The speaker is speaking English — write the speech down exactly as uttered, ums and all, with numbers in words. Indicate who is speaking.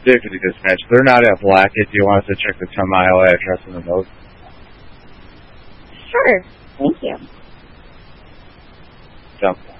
Speaker 1: Deputy Dispatch. They're not at Blackett. Do you want us to check the ten mile address in the notes?
Speaker 2: Sure. Thank you.
Speaker 1: Jump.